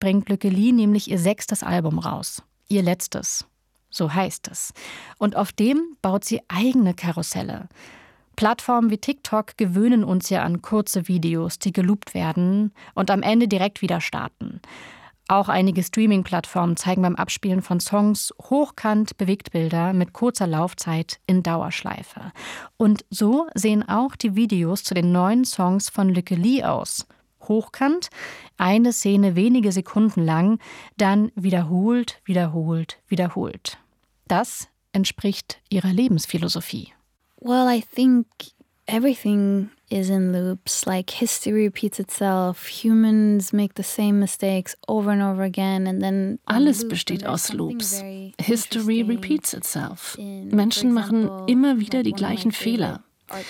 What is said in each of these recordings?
bringt Lykke Li nämlich ihr 6. Album raus. Ihr letztes. So heißt es. Und auf dem baut sie eigene Karusselle. Plattformen wie TikTok gewöhnen uns ja an kurze Videos, die geloopt werden und am Ende direkt wieder starten. Auch einige Streaming-Plattformen zeigen beim Abspielen von Songs hochkant Bewegtbilder mit kurzer Laufzeit in Dauerschleife. Und so sehen auch die Videos zu den neuen Songs von Lykke Li aus. Hochkant, eine Szene wenige Sekunden lang, dann wiederholt, wiederholt, wiederholt. Das entspricht ihrer Lebensphilosophie. Well, I think everything is in loops. Like history repeats itself. Humans make the same mistakes over and over again. And then alles besteht aus Loops. History repeats itself. Menschen machen immer wieder die gleichen Fehler.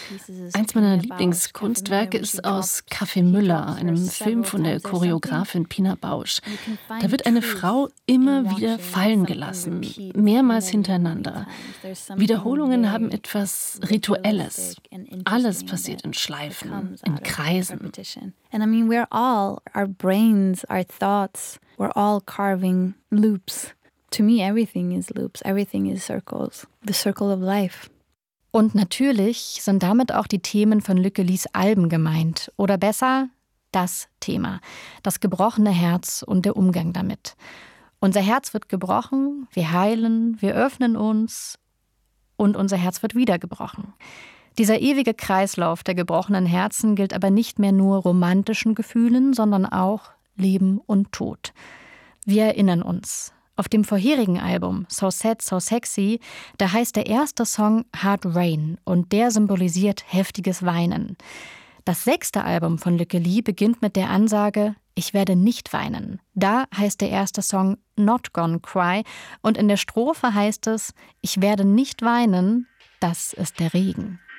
Eins meiner Lieblingskunstwerke ist aus Café Müller, einem Film von der Choreografin Pina Bausch. Da wird eine Frau immer wieder fallen gelassen, mehrmals hintereinander. Wiederholungen haben etwas Rituelles. Alles passiert in Schleifen, in Kreisen. And I mean, we're all, our brains, our thoughts, we're all carving loops. To me, everything is loops. Everything is circles. The circle of life. Und natürlich sind damit auch die Themen von Lykke Lis Alben gemeint. Oder besser, das Thema. Das gebrochene Herz und der Umgang damit. Unser Herz wird gebrochen, wir heilen, wir öffnen uns und unser Herz wird wieder gebrochen. Dieser ewige Kreislauf der gebrochenen Herzen gilt aber nicht mehr nur romantischen Gefühlen, sondern auch Leben und Tod. Wir erinnern uns. Auf dem vorherigen Album So Sad, So Sexy, da heißt der erste Song Hard Rain und der symbolisiert heftiges Weinen. Das 6. Album von Lykke Li beginnt mit der Ansage Ich werde nicht weinen. Da heißt der erste Song Not Gonna Cry und in der Strophe heißt es Ich werde nicht weinen, das ist der Regen.